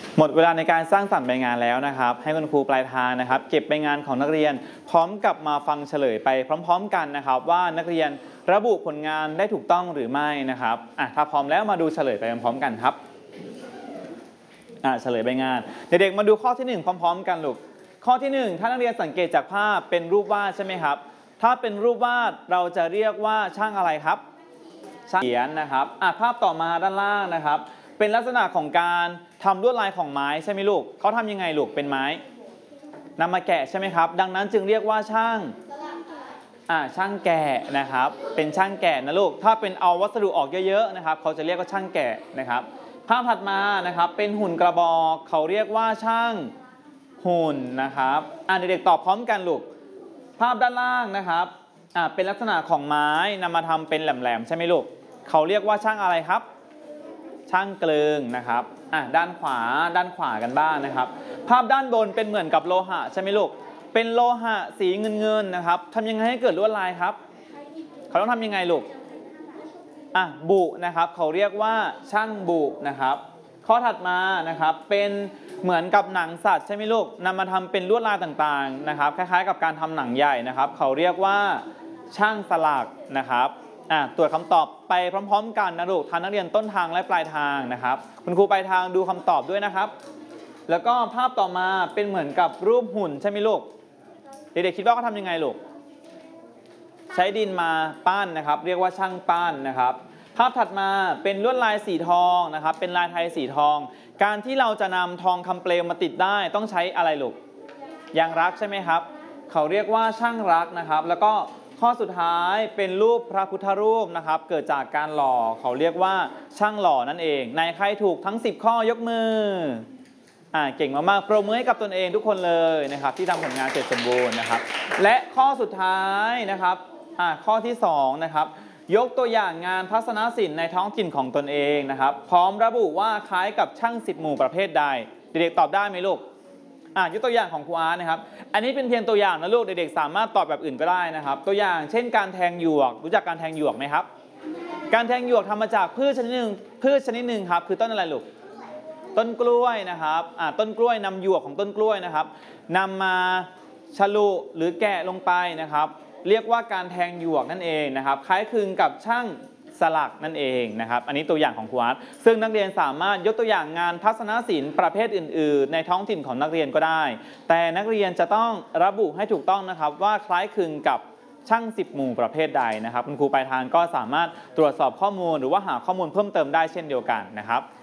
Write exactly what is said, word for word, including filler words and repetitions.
หมดเวลาในการสร้างสรรค์ใบงานแล้วนะครับให้คุณครูปลายทางนะครับเก็บใบงานของนักเรียนพร้อมกับมาฟังเฉลยไปพร้อมๆกันนะครับว่านักเรียนระบุผลงานได้ถูกต้องหรือไม่นะครับอ่ะถ้าพร้อมแล้วมาดูเฉลยไปพร้อมๆกันครับอ่ะเฉลยใบงานเด็กๆมาดูข้อที่หนึ่งพร้อมๆกันลูกข้อที่หนึ่งถ้านักเรียนสังเกตจากภาพเป็นรูปวาดใช่ไหมครับถ้าเป็นรูปวาดเราจะเรียกว่าช่างอะไรครับช่างเขียนนะครับอ่ะภาพต่อมาด้านล่างนะครับเป็นลักษณะของการทำลวดลายของไม้ใช่ไหมลูกเขาทำยังไงลูกเป็นไม้นำมาแกะใช่ไหมครับดังนั้นจึงเรียกว่าช่างอ่าช่างแกะนะครับเป็นช่างแกะนะลูกถ้าเป็นเอาวัสดุออกเยอะๆนะครับเขาจะเรียกว่าช่างแกะนะครับภาพถัดมานะครับเป็นหุ่นกระบอกเขาเรียกว่าช่างหุ่นนะครับอ่าเด็กๆตอบพร้อมกันลูกภาพด้านล่างนะครับอ่าเป็นลักษณะของไม้นำมาทำเป็นแหลมๆใช่ไหมลูกเขาเรียกว่าช่างอะไรครับช่างเกลืองนะครับอ่ะด้านขวาด้านขวากันบ้างนะครับภาพด้านบนเป็นเหมือนกับโลหะใช่ไหมลูกเป็นโลหะสีเงินเงินนะครับทำยังไงให้เกิดลวดลายครับเขาต้องทำยังไงลูกอ่ะบุนะครับเขาเรียกว่าช่างบุนะครับข้อถัดมานะครับเป็นเหมือนกับหนังสัตว์ใช่ไหมลูกนำมาทำเป็นลวดลายต่างๆนะครับคล้ายๆกับการทำหนังใหญ่นะครับเขาเรียกว่าช่างสลักนะครับอ่ะตรวจคำตอบไปพร้อมๆกันนะลูกทางนักเรียนต้นทางและปลายทางนะครับคุณครูปลายทางดูคำตอบด้วยนะครับแล้วก็ภาพต่อมาเป็นเหมือนกับรูปหุ่นใช่ไหมลูกเด็กๆคิดว่าเขาทำยังไงลูกใช้ดินมาปั้นนะครับเรียกว่าช่างปั้นนะครับภาพถัดมาเป็นลวดลายสีทองนะครับเป็นลายไทยสีทองการที่เราจะนำทองคำเปลวมาติดได้ต้องใช้อะไรลูกยางรักใช่ไหมครับเขาเรียกว่าช่างรักนะครับแล้วก็ข้อสุดท้ายเป็นรูปพระพุทธรูปนะครับเกิดจากการหล่อเขาเรียกว่าช่างหล่อนั่นเองในใครถูกทั้งสิบข้อยกมืออ่าเก่งมากๆปรบมือให้กับตนเองทุกคนเลยนะครับที่ทำผลงานเสร็จสมบูรณ์นะครับและข้อสุดท้ายนะครับอ่าข้อที่สองนะครับยกตัวอย่างงานทัศนศิลป์ในท้องถิ่นของตนเองนะครับพร้อมระบุว่าคล้ายกับช่างสิบหมู่ประเภทใดเด็กๆตอบได้ไหมลูกอ่ายกตัวอย่างของครูอาร์ตนะครับอันนี้เป็นเพียงตัวอย่างนะลูกเด็กๆสามารถตอบแบบอื่นก็ได้นะครับตัวอย่างเช่นการแทงหยวกรู้จักการแทงหยวกไหมครับการแทงหยวกทำมาจากพืชชนิดหนึ่งพืชชนิดหนึ่งครับคือต้นอะไรลูกต้นกล้วยนะครับอ่าต้นกล้วยนำหยวกของต้นกล้วยนะครับนำมาฉลุหรือแกะลงไปนะครับเรียกว่าการแทงหยวกนั่นเองนะครับคล้ายคลึงกับช่างสลักนั่นเองนะครับอันนี้ตัวอย่างของครูอาร์ตซึ่งนักเรียนสามารถยกตัวอย่างงานทัศนศิลป์ประเภทอื่นๆในท้องถิ่นของนักเรียนก็ได้แต่นักเรียนจะต้องระบุให้ถูกต้องนะครับว่าคล้ายคลึงกับช่างสิบหมู่ประเภทใดนะครับคุณครูปลายทางก็สามารถตรวจสอบข้อมูลหรือว่าหาข้อมูลเพิ่มเติมได้เช่นเดียวกันนะครับ